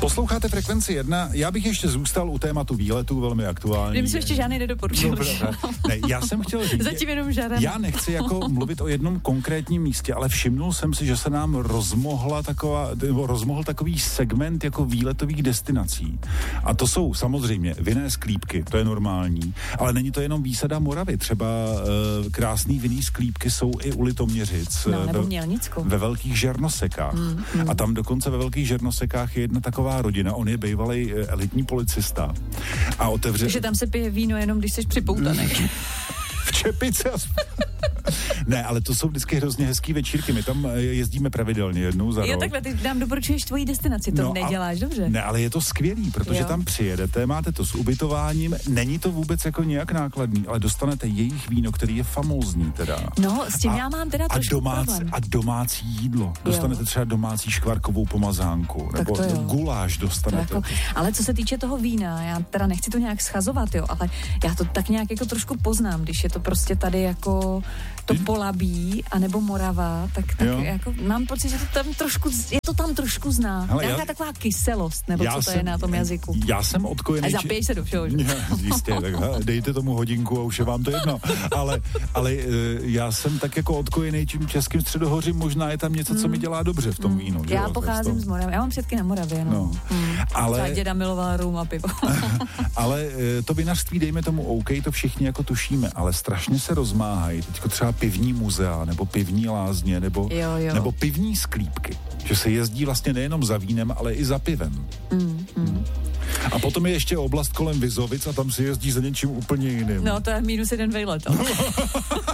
Posloucháte Frekvenci 1, já bych ještě zůstal u tématu výletu, velmi aktuální. Vím, že ještě žádný nedoporučil. Ne, já jsem chtěl říct, zatím jenom žádný. Já nechci jako mluvit o jednom konkrétním místě, ale všimnul jsem si, že se nám rozmohl takový segment jako výletových destinací. A to jsou samozřejmě vinné sklípky, to je normální, ale není to jenom výsada Moravy, třeba krásný vinný sklípky jsou i u Litoměřic. Nebo Mělnicku. Ve Velkých Žernosekách. A tam dokonce ve Velkých Žernosekách je jedna taková rodina, on je bývalý elitní policista. A otevře... Takže tam se pije víno jenom, když jsi připoutaný. V čepice. Ne, ale to jsou vždycky hrozně hezký večírky. My tam jezdíme pravidelně jednou za rok. Jo, takhle, ty nám doporučuješ tvoji destinaci, to neděláš dobře. Ne, ale je to skvělý, protože tam přijedete, máte to s ubytováním, není to vůbec jako nějak nákladný, ale dostanete jejich víno, který je famózní teda. No, s tím já mám teda trošku problém. A domácí jídlo. Dostanete třeba domácí škvarkovou pomazánku, nebo guláš dostanete. Jako, ale co se týče toho vína, já teda nechci to nějak schazovat, jo, ale já to tak nějak jako trošku poznám, když je to prostě tady jako to Polabí, anebo Morava, tak jako mám pocit, že to tam trošku zná. Nějaká taková kyselost, nebo co to je na tom jazyku. Já jsem odkojený... A zapiješ se do všeho, že? Jistě, tak dejte tomu hodinku a už je vám to jedno. Ale já jsem tak jako odkojený tím českým středohořím, možná je tam něco, co mi dělá dobře v tom vínu. Já pocházím z Moravy, já mám předky na Moravě, no. Ale... Třeba děda miloval rum a pivo. Ale to vinařství, dejme tomu OK, to všichni jako tušíme, ale strašně se rozmáhají. Teďko třeba pivní muzea, nebo pivní lázně, nebo pivní sklípky. Že se jezdí vlastně nejenom za vínem, ale i za pivem. A potom je ještě oblast kolem Vizovic a tam se jezdí za něčím úplně jiným. No, to je -1 vejlet.